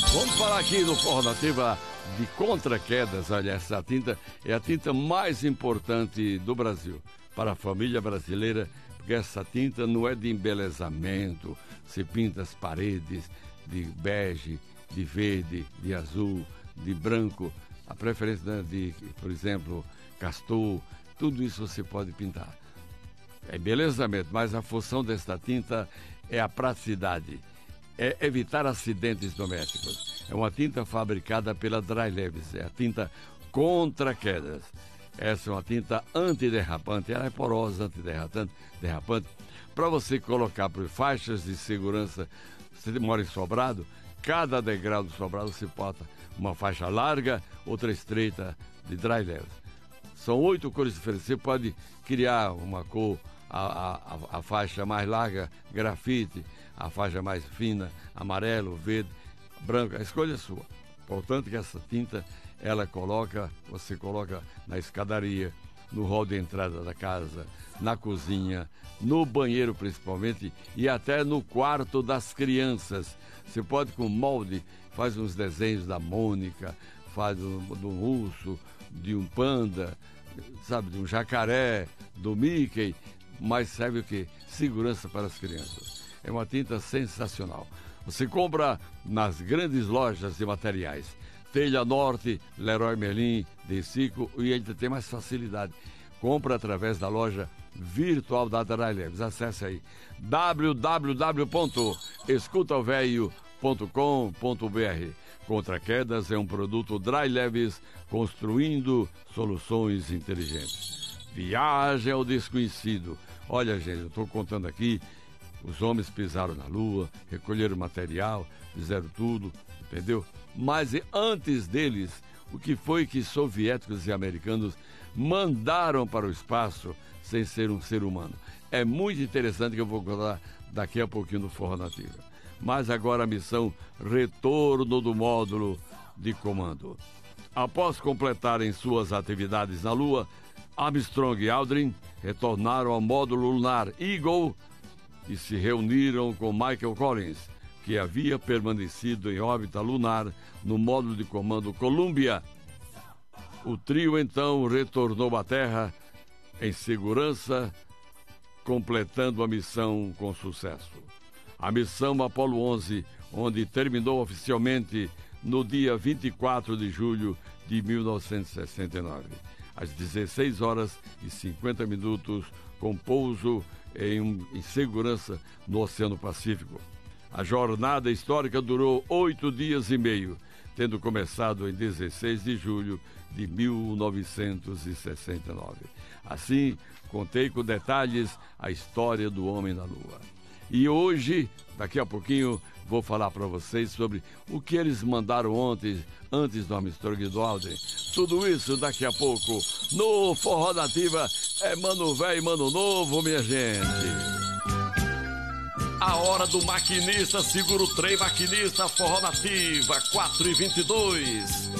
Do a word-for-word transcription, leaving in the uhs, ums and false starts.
Vamos falar aqui no Forró Nativa de contra-quedas. Olha, essa tinta é a tinta mais importante do Brasil para a família brasileira, porque essa tinta não é de embelezamento. Você pinta as paredes de bege, de verde, de azul, de branco, a preferência, né, de, por exemplo, castor, tudo isso você pode pintar. É embelezamento, mas a função desta tinta é a praticidade, é evitar acidentes domésticos. É uma tinta fabricada pela Dry Leves, é a tinta contra quedas. Essa é uma tinta antiderrapante, ela é porosa, antiderrapante, derrapante. Para você colocar por faixas de segurança, você mora em sobrado, cada degrau do sobrado você bota uma faixa larga, outra estreita de Dry Leves. São oito cores diferentes, você pode criar uma cor, a, a, a faixa mais larga, grafite, a faixa mais fina, amarelo, verde, branco, a escolha é sua. Portanto, que essa tinta, ela coloca, você coloca na escadaria, no hall de entrada da casa, na cozinha, no banheiro principalmente e até no quarto das crianças. Você pode, com molde, faz uns desenhos da Mônica, faz um, de um urso, de um panda, sabe, de um jacaré, do Mickey, mas serve o quê? Segurança para as crianças. É uma tinta sensacional. Você compra nas grandes lojas de materiais. Telha Norte, Leroy Merlin, Decico, e ainda tem mais facilidade. Compra através da loja virtual da Dry Leves. Acesse aí w w w ponto escuta o velho ponto com ponto b r. Contra Quedas é um produto Dry Leves, construindo soluções inteligentes. Viagem ao desconhecido. Olha, gente, eu estou contando aqui. Os homens pisaram na Lua, recolheram material, fizeram tudo, entendeu? Mas antes deles, o que foi que soviéticos e americanos mandaram para o espaço sem ser um ser humano? É muito interessante, que eu vou contar daqui a pouquinho no Forró Nativa. Mas agora a missão retorno do módulo de comando. Após completarem suas atividades na Lua, Armstrong e Aldrin retornaram ao módulo lunar Eagle e se reuniram com Michael Collins, que havia permanecido em órbita lunar no módulo de comando Columbia. O trio então retornou à Terra em segurança, completando a missão com sucesso. A missão Apollo onze, onde terminou oficialmente no dia vinte e quatro de julho de mil novecentos e sessenta e nove, às dezesseis horas e cinquenta minutos, com pouso em, um, em segurança no Oceano Pacífico. A jornada histórica durou oito dias e meio, tendo começado em dezesseis de julho de mil novecentos e sessenta e nove. Assim, contei com detalhes a história do homem na Lua. E hoje, daqui a pouquinho, vou falar para vocês sobre o que eles mandaram ontem, antes do Armstrong e do Aldrin. Tudo isso daqui a pouco no Forró Nativa. É Mano Velho e Mano Novo, minha gente. A hora do maquinista, segura o trem, maquinista, Forró Nativa, quatro e vinte e dois.